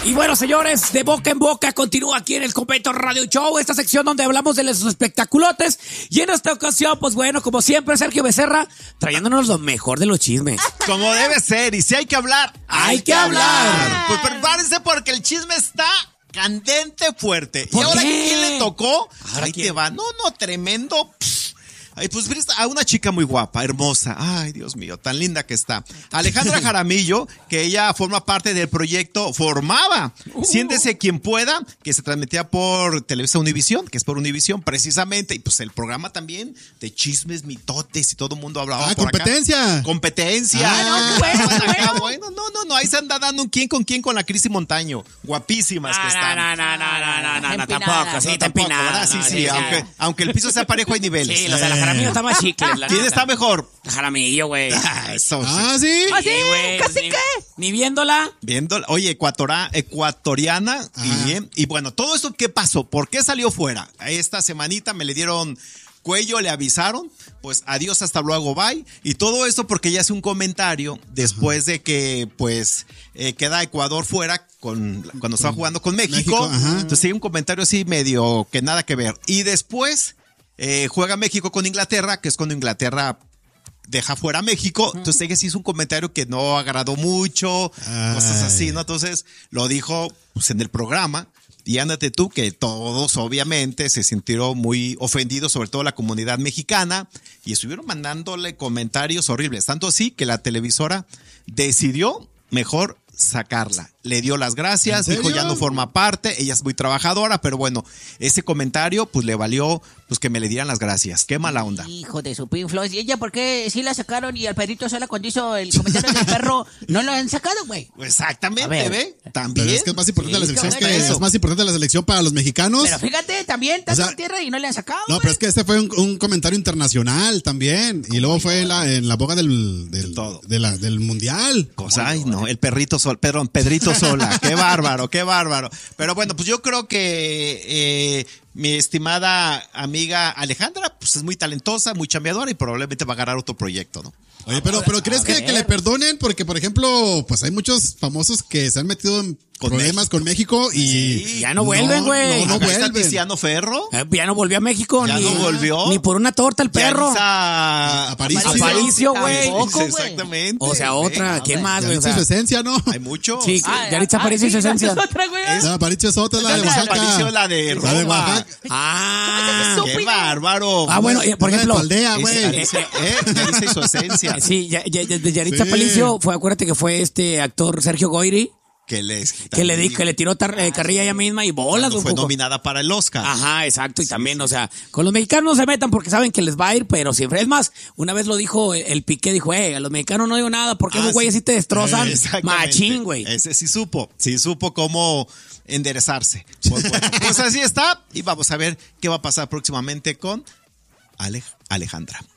Y bueno, señores, de boca en boca continúa aquí en el Convento Radio Show, esta sección donde hablamos de los espectaculotes. Y en esta ocasión, pues bueno, como siempre, Sergio Becerra, trayéndonos lo mejor de los chismes. Como debe ser, y si hay que hablar, ¡hay que hablar! Pues prepárense porque el chisme está candente fuerte. ¿Y ¿Por ahora qué? quién le tocó? ¿Ahora Ahí quién? te va. No, tremendo. Ay, pues a una chica muy guapa, hermosa. Ay, Dios mío, tan linda que está. Alejandra Jaramillo, que ella forma parte del proyecto Formaba. Siéntese quien pueda, que se transmitía por Televisa Univisión, que es por Univisión precisamente. Y pues el programa también de chismes, mitotes y todo el mundo hablaba por competencia. acá. Competencia. Ah, no, Bueno, no, ahí se anda dando un quién con la Cristi Montaño. Guapísimas que están. No, tampoco, sí, está Tampoco, empinada. ¿verdad? Sí, No, sí, aunque el piso sea parejo hay niveles. Sí, los de la Jaramillo está más chicle. ¿Quién está mejor? Jaramillo, güey. Eso sí. Ah, sí. Sí, güey. ¿Casi ni- qué? Ni viéndola. Viendo, oye, ecuatoriana. Y bueno, todo esto, ¿qué pasó? ¿Por qué salió fuera? Esta semanita me le dieron cuello, le avisaron, pues adiós, hasta luego, bye. Y todo esto porque ella hace un comentario después de que, pues, queda Ecuador fuera cuando estaba jugando con México. Entonces sigue un comentario así medio que nada que ver. Y después juega México con Inglaterra, que es cuando Inglaterra deja fuera a México. Entonces ella sí hizo un comentario que no agradó mucho, cosas así, ¿no? Entonces lo dijo pues, en el programa. Y ándate tú, que todos obviamente se sintieron muy ofendidos, sobre todo la comunidad mexicana, y estuvieron mandándole comentarios horribles. Tanto así que la televisora decidió mejor sacarla. Le dio las gracias, dijo ya no forma parte, ella es muy trabajadora, pero bueno, ese comentario pues le valió pues que me le dieran las gracias. Qué mala onda. Hijo de su pinflos. ¿Y ella por qué sí la sacaron y al Pedrito Sola cuando hizo el comentario del perro no lo han sacado, güey? Exactamente, A ver. ¿ve? También. Pero es que es más importante la selección cabrón, es más importante la selección para los mexicanos. Pero fíjate, también está en tierra y no le han sacado, No, pero es que este fue un comentario internacional también. Y luego fue en la boca del mundial. Ay, no, el Pedrito Sola. Qué bárbaro, qué bárbaro. Pero bueno, pues yo creo que mi estimada amiga Alejandra, pues es muy talentosa, muy chambeadora y probablemente va a ganar otro proyecto, ¿no? Oye, pero ¿crees que le perdonen? Porque, por ejemplo, pues hay muchos famosos que se han metido en problemas con México y ya no vuelven, güey. No Acá está vuelven. Tiziano Ferro. Ya no volvió a México. Ya ni, no volvió. Ni por una torta el perro. Aparicio, güey. Exactamente. O sea, otra. ¿Quién más, güey? O Yaritza y sea, su esencia, ¿no? Hay muchos. sí, Yaritza Aparicio y su esencia. Es otra, güey. Aparicio es otra, la de Oaxaca. Aparicio la de La de Roma. Oaxaca. Ah. Qué bárbaro. Ah, bueno, por Una de ejemplo. tu aldea, güey. Yaritza y su esencia. Sí, de Yaritza Sí. Aparicio fue, acuérdate que fue este actor Sergio Goyri, Que que le tiró carrilla ella misma y bolas, fue güey. nominada para el Oscar. Ajá, exacto, y también, o sea, con los mexicanos no se metan porque saben que les va a ir, pero siempre, es más, una vez lo dijo el Piqué, dijo, a los mexicanos no digo nada porque esos güeyes sí te destrozan, Exactamente. machín, güey. Ese sí supo cómo enderezarse. Pues así está, y vamos a ver qué va a pasar próximamente con Alejandra.